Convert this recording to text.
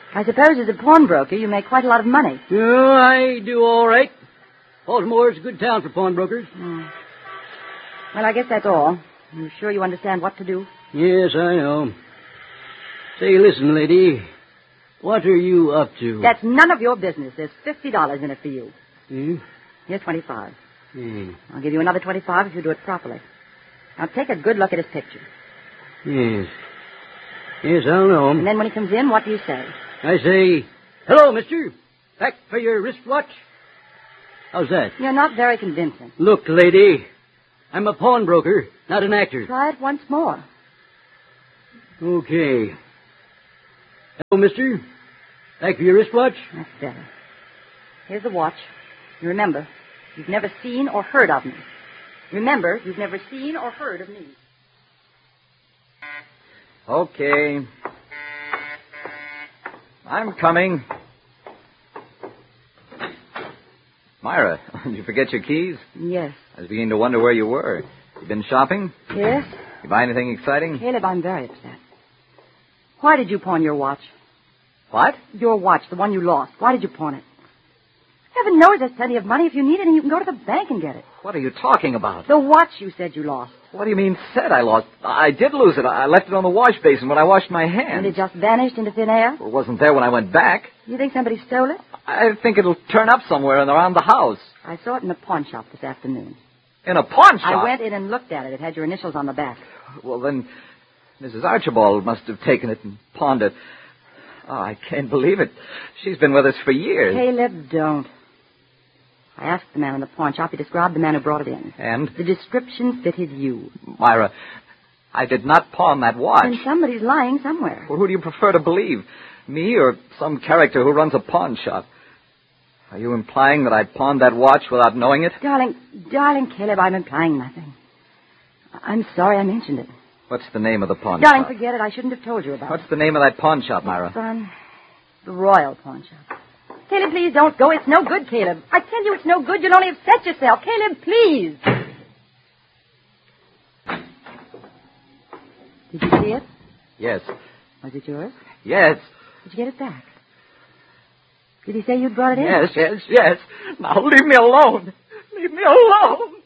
I suppose as a pawnbroker you make quite a lot of money. Oh, I do all right. Baltimore's a good town for pawnbrokers. Well, I guess that's all. You sure you understand what to do? Yes, I know. Say, listen, lady. What are you up to? That's none of your business. There's $50 in it for you. Here's 25. I'll give you another 25 if you do it properly. Now take a good look at his picture. Yes. Yes, I'll know. And then when he comes in, what do you say? I say, hello, mister. Back for your wristwatch? How's that? You're not very convincing. Look, lady, I'm a pawnbroker, not an actor. Try it once more. Okay. Hello, mister. Back for your wristwatch? That's better. Here's the watch. You remember, you've never seen or heard of me. Remember, you've never seen or heard of me. Okay. I'm coming. Myra, did you forget your keys? Yes. I was beginning to wonder where you were. You been shopping? Yes? You buy anything exciting? Caleb, I'm very upset. Why did you pawn your watch? What? Your watch, the one you lost. Why did you pawn it? Heaven knows there's plenty of money. If you need it, you can go to the bank and get it. What are you talking about? The watch you said you lost. What do you mean, said I lost? I did lose it. I left it on the wash basin when I washed my hands. And it just vanished into thin air? Well, it wasn't there when I went back. You think somebody stole it? I think it'll turn up somewhere around the house. I saw it in a pawn shop this afternoon. In a pawn shop? I went in and looked at it. It had your initials on the back. Well, then, Mrs. Archibald must have taken it and pawned it. Oh, I can't believe it. She's been with us for years. Caleb, don't. I asked the man in the pawn shop. He described the man who brought it in. And? The description fitted you. Myra, I did not pawn that watch. And somebody's lying somewhere. Well, who do you prefer to believe? Me or some character who runs a pawn shop? Are you implying that I pawned that watch without knowing it? Darling Caleb, I'm implying nothing. I'm sorry I mentioned it. What's the name of the pawn Darling, shop? forget it. I shouldn't have told you about it. What's the name of that pawn shop, Myra? Son, the Royal Pawn Shop. Caleb, please don't go. It's no good, Caleb. I tell you it's no good. You'll only upset yourself. Caleb, please. Did you see it? Yes. Was it yours? Yes. Did you get it back? Did he say you'd brought it in? Yes. Now leave me alone. Leave me alone.